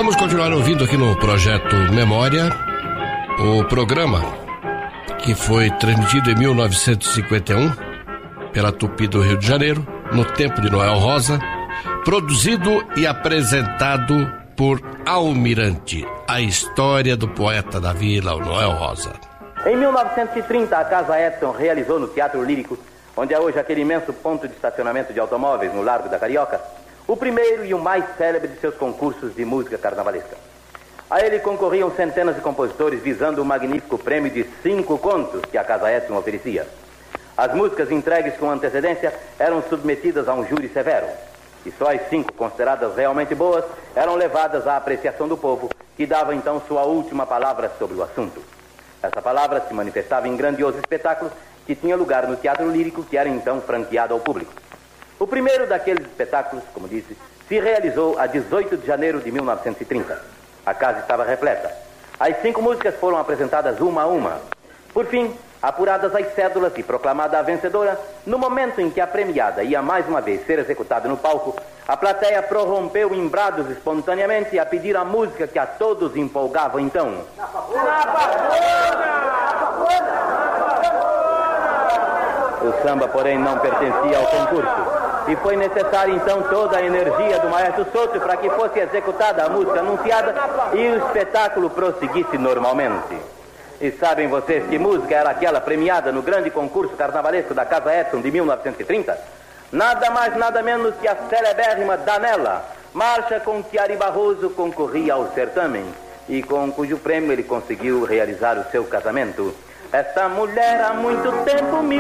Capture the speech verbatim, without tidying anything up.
Vamos continuar ouvindo aqui no Projeto Memória o programa que foi transmitido em mil novecentos e cinquenta e um pela Tupi do Rio de Janeiro, no tempo de Noel Rosa, produzido e apresentado por Almirante, a história do poeta da vila, o Noel Rosa. Em mil novecentos e trinta, a Casa Edson realizou no Teatro Lírico, onde é hoje aquele imenso ponto de estacionamento de automóveis no Largo da Carioca, o primeiro e o mais célebre de seus concursos de música carnavalesca. A ele concorriam centenas de compositores visando o magnífico prêmio de cinco contos que a Casa Edson oferecia. As músicas entregues com antecedência eram submetidas a um júri severo, e só as cinco consideradas realmente boas eram levadas à apreciação do povo, que dava então sua última palavra sobre o assunto. Essa palavra se manifestava em grandioso espetáculo que tinha lugar no Teatro Lírico, que era então franqueado ao público. O primeiro daqueles espetáculos, como disse, se realizou a dezoito de janeiro de mil novecentos e trinta. A casa estava repleta. As cinco músicas foram apresentadas uma a uma. Por fim, apuradas as cédulas e proclamada a vencedora, no momento em que a premiada ia mais uma vez ser executada no palco, a plateia prorrompeu em brados espontaneamente a pedir a música que a todos empolgava então. Na O samba, porém, não pertencia ao concurso. E foi necessária, então, toda a energia do maestro Souto para que fosse executada a música anunciada e o espetáculo prosseguisse normalmente. E sabem vocês que música era aquela premiada no grande concurso carnavalesco da Casa Edson de mil novecentos e trinta? Nada mais, nada menos que a celebérrima Danella, marcha com que Ari Barroso concorria ao certame e com cujo prêmio ele conseguiu realizar o seu casamento. Esta mulher há muito tempo me